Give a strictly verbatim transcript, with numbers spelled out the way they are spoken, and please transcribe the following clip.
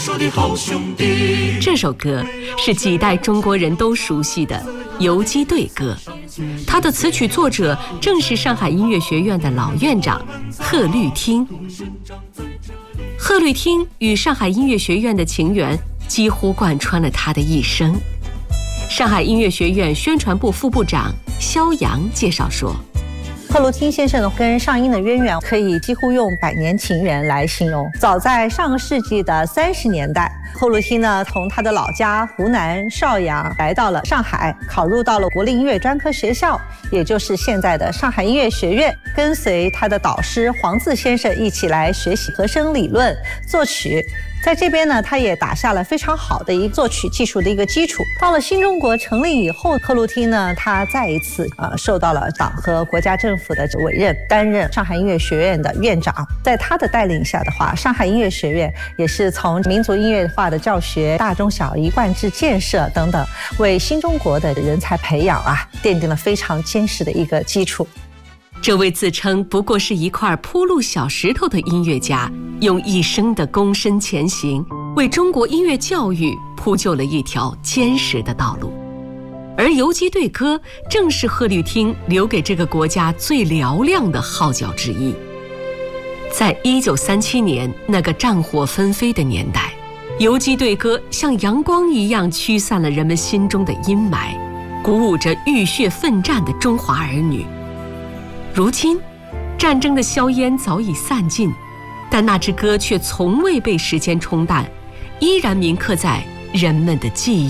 这首歌是几代中国人都熟悉的《游击队歌》，它的词曲作者正是上海音乐学院的老院长贺绿汀。贺绿汀与上海音乐学院的情缘几乎贯穿了他的一生。上海音乐学院宣传部副部长肖阳介绍说， 贺绿汀先生跟上音的渊源可以几乎用百年情缘来形容。早在上个世纪的三十年代，贺绿汀呢从他的老家湖南邵阳来到了上海，考入到了国立音乐专科学校，也就是现在的上海音乐学院，跟随他的导师黄自先生一起来学习和声理论、作曲。在这边呢，他也打下了非常好的一个作曲技术的一个基础。到了新中国成立以后，贺绿汀呢，他再一次呃受到了党和国家政府的委任，担任上海音乐学院的院长。在他的带领下的话，上海音乐学院也是从民族音乐化的教学、大中小一贯制建设等等，为新中国的人才培养啊，奠定了非常坚实的一个基础。 这位自称不过是一块铺路小石头的音乐家，用一生的躬身前行，为中国音乐教育铺就了一条坚实的道路。而游击队歌正是贺绿汀留给这个国家最嘹亮的号角之一。在一九三七年那个战火纷飞的年代，游击队歌像阳光一样驱散了人们心中的阴霾，鼓舞着浴血奋战的中华儿女。如今，战争的硝烟早已散尽，但那支歌却从未被时间冲淡，依然铭刻在人们的记忆